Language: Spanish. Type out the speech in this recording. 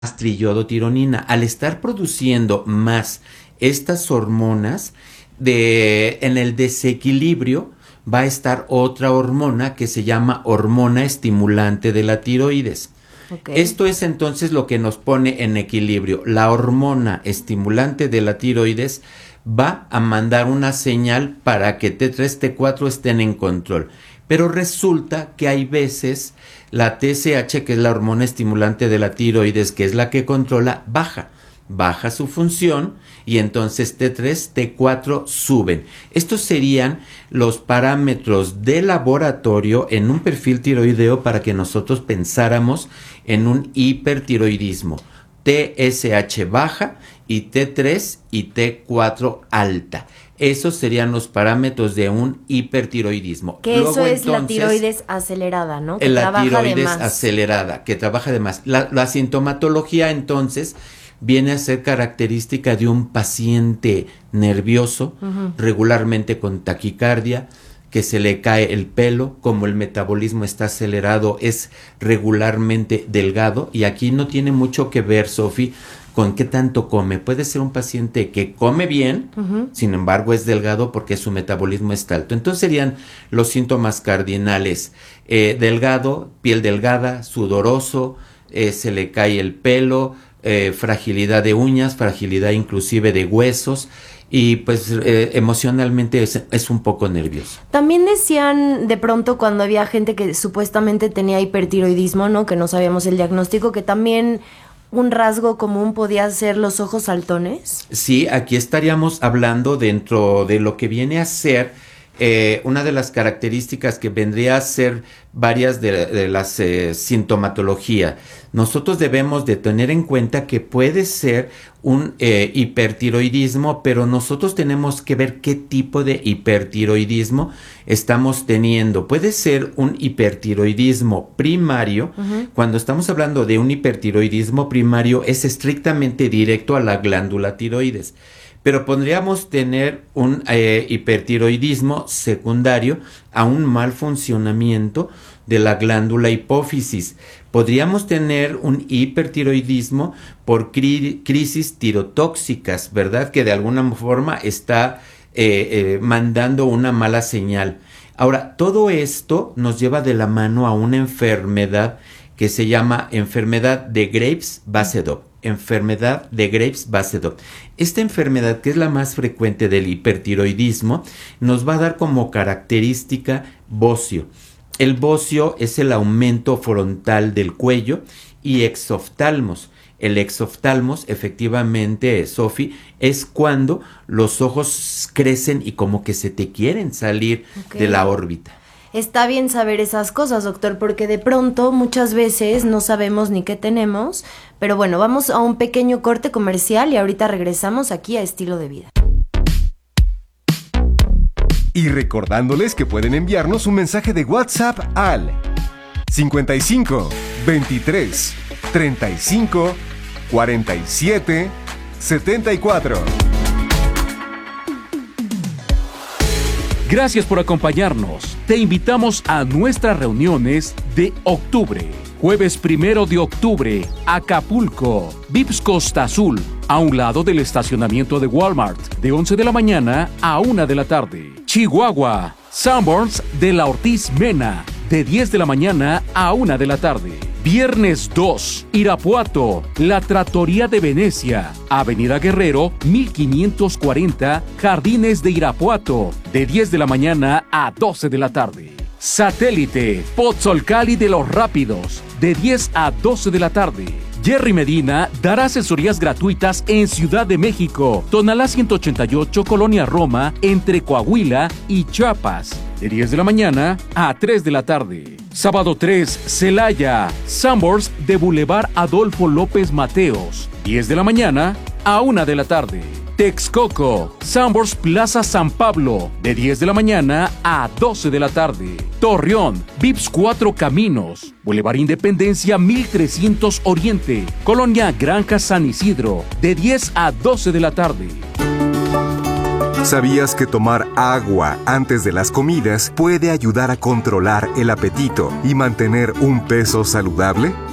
triodotironina. Al estar produciendo más estas hormonas, en el desequilibrio va a estar otra hormona que se llama hormona estimulante de la tiroides. Okay. Esto es entonces lo que nos pone en equilibrio. La hormona estimulante de la tiroides va a mandar una señal para que T3, T4 estén en control. Pero resulta que hay veces la TSH, que es la hormona estimulante de la tiroides, que es la que controla, baja su función y entonces T3, T4 suben. Estos serían los parámetros de laboratorio en un perfil tiroideo para que nosotros pensáramos en un hipertiroidismo. TSH baja y T3 y T4 alta. Esos serían los parámetros de un hipertiroidismo. Que luego, eso es entonces, la tiroides acelerada, ¿no? Que la tiroides acelerada, que trabaja de más. La sintomatología entonces viene a ser característica de un paciente nervioso, regularmente con taquicardia, que se le cae el pelo, como el metabolismo está acelerado, es regularmente delgado, y aquí no tiene mucho que ver, Sofi, con qué tanto come. Puede ser un paciente que come bien, sin embargo es delgado porque su metabolismo está alto. Entonces serían los síntomas cardinales: delgado, piel delgada, sudoroso, se le cae el pelo, fragilidad de uñas, fragilidad inclusive de huesos, y pues emocionalmente es un poco nervioso. También decían de pronto cuando había gente que supuestamente tenía hipertiroidismo, ¿no? Que no sabíamos el diagnóstico, que también un rasgo común podía ser los ojos saltones. Sí, aquí estaríamos hablando dentro de lo que viene a ser una de las características que vendría a ser varias de las sintomatología. Nosotros debemos de tener en cuenta que puede ser un hipertiroidismo, pero nosotros tenemos que ver qué tipo de hipertiroidismo estamos teniendo. Puede ser un hipertiroidismo primario. Cuando estamos hablando de un hipertiroidismo primario, es estrictamente directo a la glándula tiroides. Pero podríamos tener un hipertiroidismo secundario a un mal funcionamiento de la glándula hipófisis. Podríamos tener un hipertiroidismo por crisis tirotóxicas, ¿verdad? Que de alguna forma está mandando una mala señal. Ahora, todo esto nos lleva de la mano a una enfermedad que se llama enfermedad de Graves-Basedow. Enfermedad de Graves-Basedow. Esta enfermedad, que es la más frecuente del hipertiroidismo, nos va a dar como característica bocio. El bocio es el aumento frontal del cuello y exoftalmos. El exoftalmos, efectivamente, Sofi, es cuando los ojos crecen y como que se te quieren salir de la órbita. Está bien saber esas cosas, doctor, porque de pronto muchas veces no sabemos ni qué tenemos. Pero bueno, vamos a un pequeño corte comercial y ahorita regresamos aquí a Estilo de Vida. Y recordándoles que pueden enviarnos un mensaje de WhatsApp al 55 23 35 47 74. Gracias por acompañarnos. Te invitamos a nuestras reuniones de octubre. Jueves 1 de octubre, Acapulco, Vips Costa Azul, a un lado del estacionamiento de Walmart, de 11 de la mañana a 1 de la tarde. Chihuahua, Sanborns de la Ortiz Mena, de 10 de la mañana a 1 de la tarde. Viernes 2, Irapuato, La Trattoria de Venecia, Avenida Guerrero, 1540, Jardines de Irapuato, de 10 de la mañana a 12 de la tarde. Satélite, Pozzolcali de los Rápidos, de 10 a 12 de la tarde. Jerry Medina dará asesorías gratuitas en Ciudad de México, Tonalá 188, Colonia Roma, entre Coahuila y Chiapas, de 10 de la mañana a 3 de la tarde. Sábado 3, Celaya, Sanborns de Boulevard Adolfo López Mateos, 10 de la mañana a 1 de la tarde. Texcoco, Sanborns Plaza San Pablo, de 10 de la mañana a 12 de la tarde. Torreón, Vips 4 Caminos, Boulevard Independencia 1300 Oriente, Colonia Granja San Isidro, de 10 a 12 de la tarde. ¿Sabías que tomar agua antes de las comidas puede ayudar a controlar el apetito y mantener un peso saludable?